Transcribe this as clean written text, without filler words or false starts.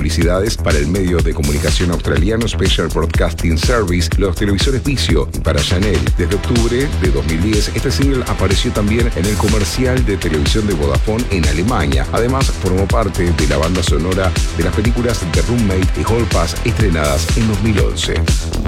publicidades para el medio de comunicación australiano Special Broadcasting Service, los televisores Vizio, y para Chanel. Desde octubre de 2010, este single apareció también en el comercial de televisión de Vodafone en Alemania. Además, formó parte de la banda sonora de las películas The Roommate y Hall Pass, estrenadas en 2011.